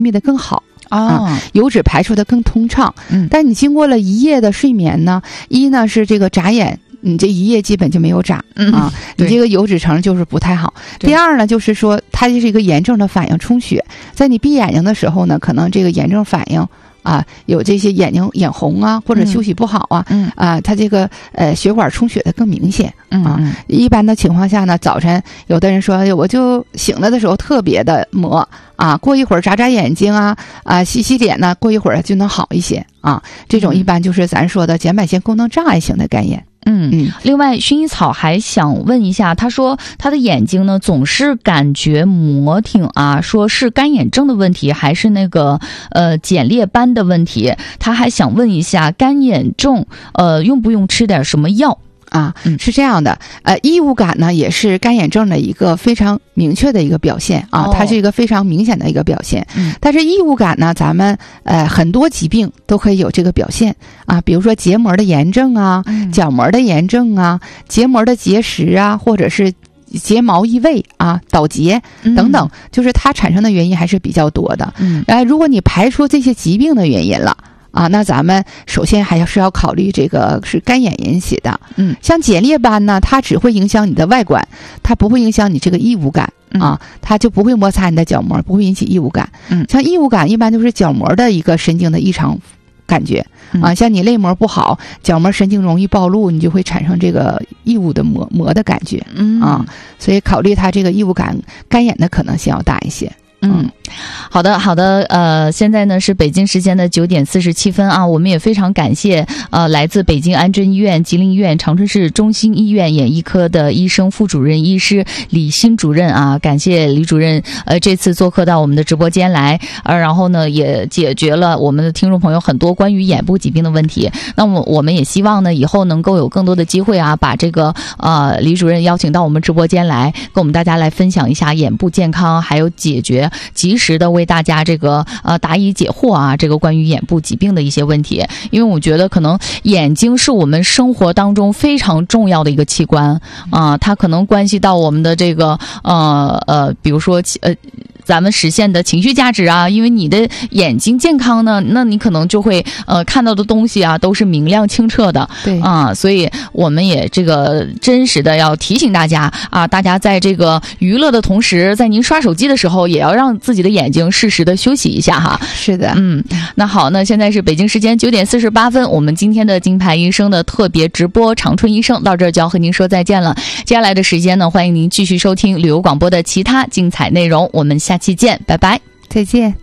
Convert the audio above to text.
泌的更好。 哦， 油脂排出的更通畅。但你经过了一夜的睡眠呢，一呢是这个眨眼，你这一夜基本就没有眨啊，你这个油脂层就是不太好。第二呢，就是说它就是一个炎症的反应，充血，在你闭眼睛的时候呢，可能这个炎症反应啊，有这些眼睛眼红啊，或者休息不好啊，它这个血管充血的更明显啊。一般的情况下呢，早晨有的人说，我就醒了的时候特别的磨啊，过一会儿眨眨眼睛啊，洗洗脸呢，过一会儿就能好一些啊。这种一般就是咱说的睑板腺功能障碍型的肝炎。 另外薰衣草还想问一下，他说他的眼睛呢总是感觉磨挺啊，说是干眼症的问题还是那个睑裂斑的问题，他还想问一下干眼症用不用吃点什么药啊？是这样的，异物感呢也是干眼症的一个非常明确的一个表现啊，它是一个非常明显的一个表现。但是异物感呢，咱们很多疾病都可以有这个表现啊，比如说结膜的炎症啊，角膜的炎症啊，结膜的结石啊，或者是睫毛异位啊、倒结等等，就是它产生的原因还是比较多的。如果你排除这些疾病的原因了啊，那咱们首先还是要考虑这个是干眼引起的。像睑裂斑呢，它只会影响你的外观，它不会影响你这个异物感啊，它就不会摩擦你的角膜，不会引起异物感。像异物感一般就是角膜的一个神经的异常感觉啊，像你泪膜不好，角膜神经容易暴露，你就会产生这个异物的膜的感觉啊，所以考虑它这个异物感干眼的可能性要大一些。 好的，现在呢是北京时间的9点47分啊，我们也非常感谢来自北京安贞医院、吉林医院、长春市中心医院眼医科的医生副主任医师李欣主任啊，感谢李主任这次做客到我们的直播间来，然后呢也解决了我们的听众朋友很多关于眼部疾病的问题。那么我们也希望呢以后能够有更多的机会啊，把这个李主任邀请到我们直播间来，跟我们大家来分享一下眼部健康，还有解决及时的为大家这个答疑解惑啊，这个关于眼部疾病的一些问题。因为我觉得可能眼睛是我们生活当中非常重要的一个器官啊，它可能关系到我们的这个比如说咱们实现的情绪价值啊，因为你的眼睛健康呢，那你可能就会看到的东西啊都是明亮清澈的。 对啊，所以我们也这个真实的要提醒大家啊，大家在这个娱乐的同时，在您刷手机的时候，也要让自己的眼睛适时的休息一下哈。 是的， 那好，那现在是北京时间9点48分，我们今天的金牌医生的特别直播长春医生到这儿就要和您说再见了。接下来的时间呢，欢迎您继续收听旅游广播的其他精彩内容，我们下期见，拜拜， 再见。